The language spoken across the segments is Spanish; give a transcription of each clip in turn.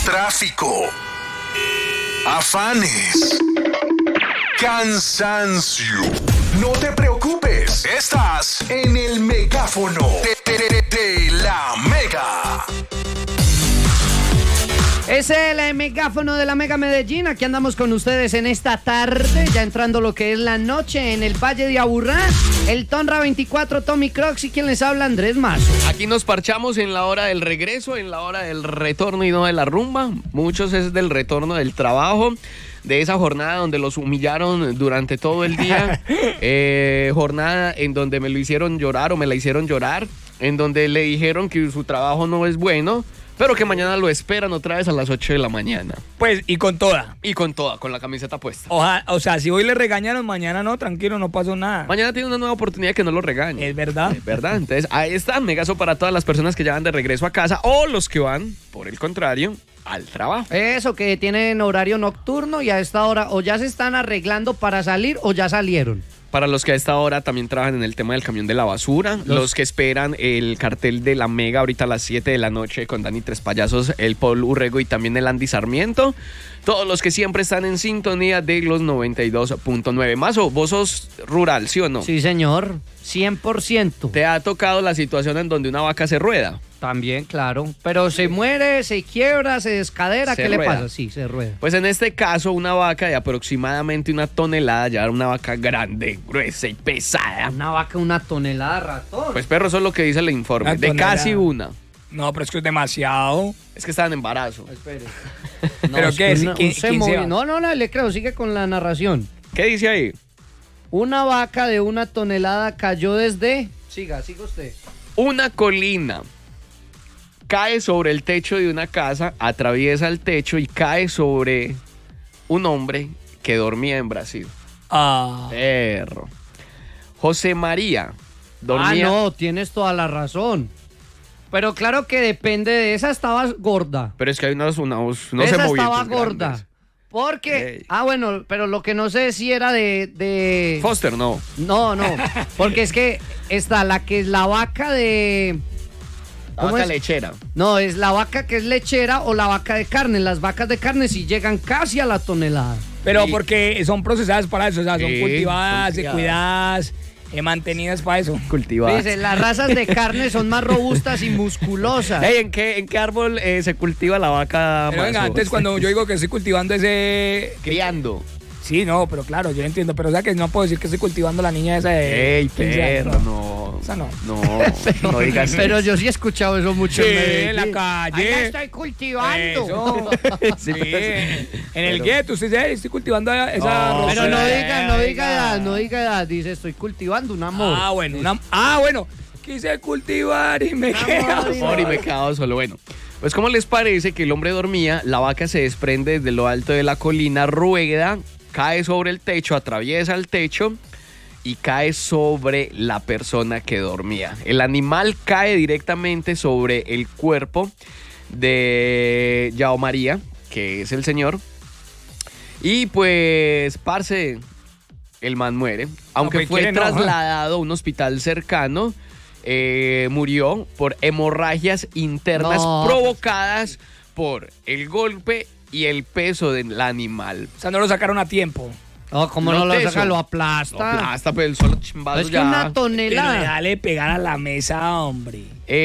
tráfico, afanes, cansancio. No te preocupes, estás en el megáfono de la Mega. Es el megáfono de la Mega Medellín. Aquí andamos con ustedes en esta tarde, ya entrando lo que es la noche en el Valle de Aburrá. El Tonra 24, Tommy Crocs y quien les habla, Andrés Mazo. Aquí nos parchamos en la hora del regreso, en la hora del retorno y no de la rumba. Muchos es del retorno del trabajo, de esa jornada donde los humillaron durante todo el día. Jornada en donde me lo hicieron llorar o me la hicieron llorar, en donde le dijeron que su trabajo no es bueno, pero que mañana lo esperan otra vez a las 8 de la mañana. Pues, y con toda. Y con toda, con la camiseta puesta. O sea, si hoy le regañaron, mañana no, tranquilo, no pasó nada. Mañana tiene una nueva oportunidad que no lo regañe. Es verdad. Es verdad. Entonces, ahí está, megazo para todas las personas que ya van de regreso a casa o los que van, por el contrario, al trabajo. Eso, que tienen horario nocturno y a esta hora o ya se están arreglando para salir o ya salieron. Para los que a esta hora también trabajan en el tema del camión de la basura, los que esperan el cartel de la Mega ahorita a las 7 de la noche con Dani Tres Payasos, el Paul Urrego y también el Andy Sarmiento, todos los que siempre están en sintonía de los 92.9. Mazo, vos sos rural, ¿sí o no? Sí, señor, 100%. ¿Te ha tocado la situación en donde una vaca se rueda? También, claro. Pero se muere, se quiebra, se descadera. ¿Qué le pasa? Sí, se rueda. Pues en este caso, una vaca de aproximadamente 1 tonelada, ya era una vaca grande, gruesa y pesada. Una vaca, 1 tonelada, ratón. Pues perro, eso es lo que dice el informe. De casi 1. No, pero es que es demasiado. Es que estaba en embarazo. Espere. No, ¿pero qué es? ¿Quién se va? No, le creo. Sigue con la narración. ¿Qué dice ahí? Una vaca de 1 tonelada cayó desde... Siga usted. Una colina. Cae sobre el techo de una casa, atraviesa el techo y cae sobre un hombre que dormía en Brasil. Perro. José María dormía... no, tienes toda la razón. Pero claro que depende de esa, estaba gorda. Pero es que hay unos esa estaba gorda. Grandes. Porque, bueno, pero lo que no sé si era de... Foster, no. No, porque es que está la que es la vaca de... La vaca lechera. No, es la vaca que es lechera o la vaca de carne. Las vacas de carne sí llegan casi a la tonelada. Pero porque son procesadas para eso, o sea, son cultivadas, cuidadas, mantenidas para eso. Cultivadas. Dice, las razas de carne son más robustas y musculosas. ¿En qué árbol se cultiva la vaca? Pero venga, antes cuando yo digo que estoy cultivando ese... Criando. Sí, no, pero claro, yo lo entiendo. Pero o sea que no puedo decir que estoy cultivando la niña esa de... ¡Ey, perro! No. Esa no. No digas Pero eso. yo sí he escuchado eso mucho en la calle. Ahí la estoy cultivando. Eso. Sí. En el gueto, usted dice, estoy cultivando esa... Pero no diga edad. Dice, estoy cultivando un amor. Bueno. Quise cultivar y me quedaba solo. Bueno, pues ¿cómo les parece que el hombre dormía? La vaca se desprende desde lo alto de la colina, rueda, cae sobre el techo, atraviesa el techo y cae sobre la persona que dormía. El animal cae directamente sobre el cuerpo de Yao María, que es el señor. Y pues, parce, el man muere. Aunque fue trasladado a un hospital cercano, murió por hemorragias internas provocadas por el golpe y el peso del animal. O sea, no lo sacaron a tiempo. No, como no lo saca, lo aplasta. Lo aplasta, pero el solo chimbazo es que ya. 1 tonelada. Pero dale pegar a la mesa, hombre.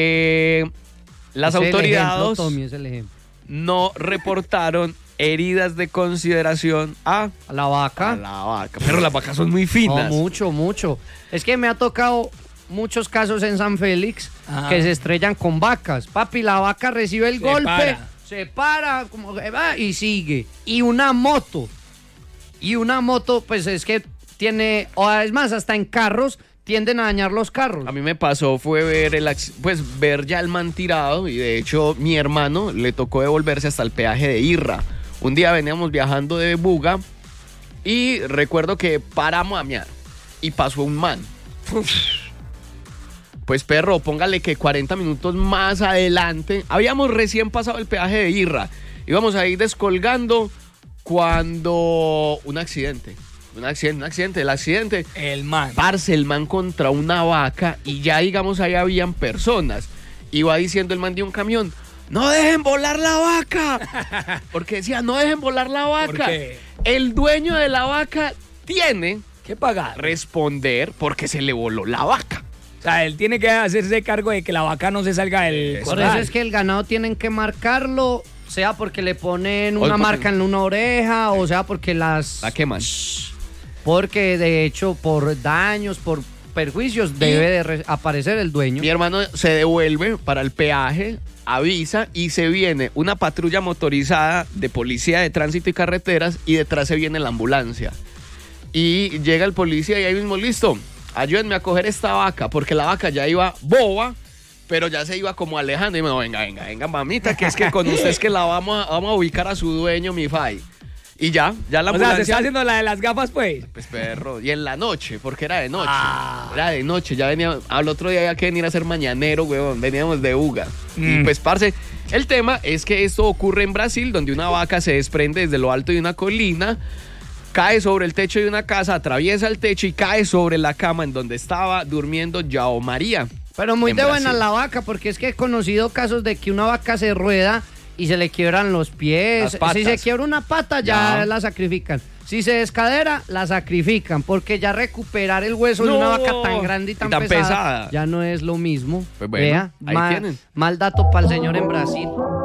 Las es autoridades es el ejemplo. no reportaron heridas de consideración a la vaca. Pero las vacas son muy finas. No, mucho. Es que me ha tocado muchos casos en San Félix que se estrellan con vacas. Papi, la vaca recibe el golpe, se para como que va y sigue. Y una moto, pues es que tiene, o es más, hasta en carros tienden a dañar los carros. A mí me pasó fue ver ya el man tirado, y de hecho mi hermano le tocó devolverse hasta el peaje de Irra. Un día veníamos viajando de Buga y recuerdo que paramos a mear y pasó un man. Pues perro, póngale que 40 minutos más adelante, habíamos recién pasado el peaje de Irra, íbamos a ir descolgando cuando un accidente, el man. Parce, el man contra una vaca y ya digamos ahí habían personas. Iba diciendo el man de un camión, no dejen volar la vaca. Porque decía, no dejen volar la vaca. ¿Por qué? El dueño de la vaca tiene ¿Qué pagar? responder porque se le voló la vaca. O sea, él tiene que hacerse cargo de que la vaca no se salga del Por corral. eso es que el ganado tienen que marcarlo, sea porque le ponen una porque- marca en una oreja, o sea porque La queman. porque de hecho por daños, por perjuicios debe de aparecer el dueño. Mi hermano se devuelve para el peaje, avisa y se viene una patrulla motorizada de policía de tránsito y carreteras y detrás se viene la ambulancia. Y llega el policía y ahí mismo, listo, ayúdenme a coger esta vaca, porque la vaca ya iba boba, pero ya se iba como alejando. Y me dijo, venga, mamita, que es que con usted es que la vamos a ubicar a su dueño, mi fai. Y ya la O sea, ambulancia... se está haciendo la de las gafas, pues. Pues perro, y en la noche, porque era de noche. Ah. Era de noche, ya venía, al otro día había que venir a ser mañanero, weón, veníamos de Uga. Y pues, parce, el tema es que esto ocurre en Brasil, donde una vaca se desprende desde lo alto de una colina, cae sobre el techo de una casa, atraviesa el techo y cae sobre la cama en donde estaba durmiendo Yao María. Pero muy en de buena Brasil. la vaca, porque es que he conocido casos de que una vaca se rueda y se le quiebran los pies. Las patas. Si se quiebra una pata, ya Ya. la sacrifican. Si se descadera, la sacrifican, porque ya recuperar el hueso de una No. vaca tan grande y tan, pesada ya no es lo mismo. Pues bueno, Vea, ahí tienen. mal dato para el señor en Brasil.